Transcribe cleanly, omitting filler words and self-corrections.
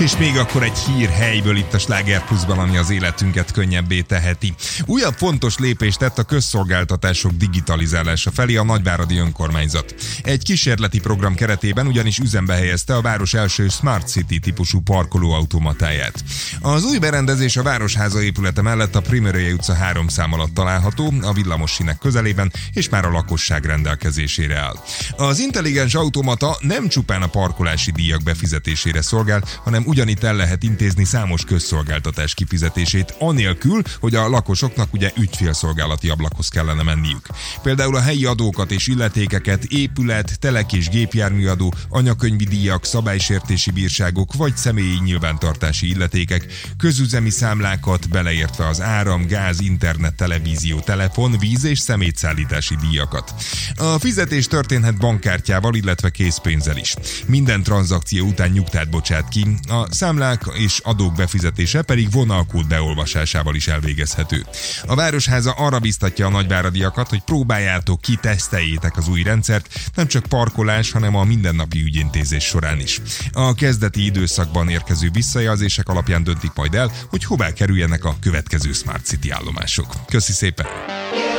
És még akkor egy hír helyből itt a Sláger Pluszban, ami az életünket könnyebbé teheti. Újabb fontos lépést tett a közszolgáltatások digitalizálása felé a nagyváradi önkormányzat. Egy kísérleti program keretében ugyanis üzembe helyezte a város első Smart City típusú parkolóautomatáját. Az új berendezés a Városháza épülete mellett a Primőriai utca 3 szám alatt található, a villamossínek közelében, és már a lakosság rendelkezésére áll. Az intelligens automata nem csupán a parkolási díjak befizetésére szolgál, hanem ugyanitt el lehet intézni számos közszolgáltatás kifizetését, anélkül, hogy a lakosoknak ugye ügyfélszolgálati ablakhoz kellene menniük. Például a helyi adókat és illetékeket, épület, telek és gépjárműadó, anyakönyvi díjak, szabálysértési bírságok vagy személyi nyilvántartási illetékek, közüzemi számlákat, beleértve az áram, gáz, internet, televízió, telefon, víz és szemétszállítási díjakat. A fizetés történhet bankkártyával, illetve készpénzzel is. Minden tranzakció után nyugtát bocsát ki, a számlák és adók befizetése pedig vonalkód beolvasásával is elvégezhető. A Városháza arra biztatja a nagyváradiakat, hogy próbáljátok ki, teszteljétek az új rendszert, nem csak parkolás, hanem a mindennapi ügyintézés során is. A kezdeti időszakban érkező visszajelzések alapján döntik majd el, hogy hová kerüljenek a következő Smart City állomások. Köszi szépen!